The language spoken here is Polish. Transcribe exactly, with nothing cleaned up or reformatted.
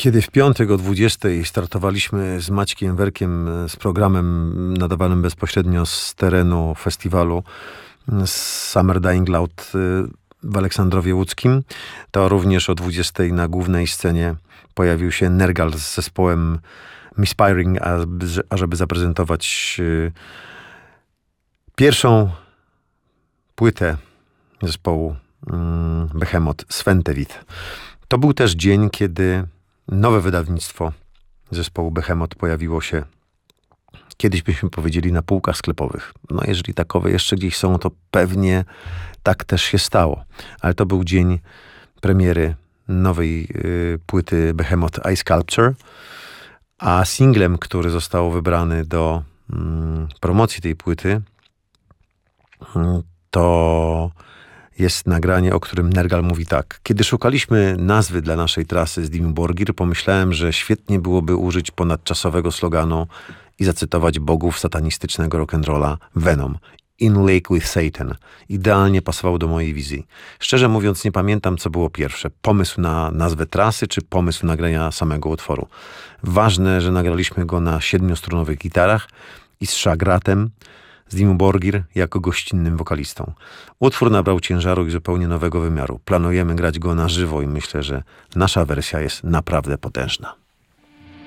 Kiedy w piątek o dwudziestej startowaliśmy z Maćkiem Werkiem z programem nadawanym bezpośrednio z terenu festiwalu Summer Dying Loud w Aleksandrowie Łódzkim, to również o dwudziestej na głównej scenie pojawił się Nergal z zespołem Mispiring, ażeby zaprezentować pierwszą płytę zespołu Behemoth, Sventevith. To był też dzień, kiedy nowe wydawnictwo zespołu Behemoth pojawiło się, kiedyś byśmy powiedzieli, na półkach sklepowych. No jeżeli takowe jeszcze gdzieś są, to pewnie tak też się stało. Ale to był dzień premiery nowej y, płyty Behemoth I Sculpture, a singlem, który został wybrany do y, promocji tej płyty, y, to jest nagranie, o którym Nergal mówi tak. Kiedy szukaliśmy nazwy dla naszej trasy z Dimmu Borgir, pomyślałem, że świetnie byłoby użyć ponadczasowego sloganu i zacytować bogów satanistycznego rock'n'rolla Venom. In Lake with Satan. Idealnie pasował do mojej wizji. Szczerze mówiąc, nie pamiętam, co było pierwsze. Pomysł na nazwę trasy, czy pomysł nagrania samego utworu. Ważne, że nagraliśmy go na siedmiostrunowych gitarach i z szagratem, z Dimmu Borgir jako gościnnym wokalistą. Utwór nabrał ciężaru i zupełnie nowego wymiaru. Planujemy grać go na żywo i myślę, że nasza wersja jest naprawdę potężna.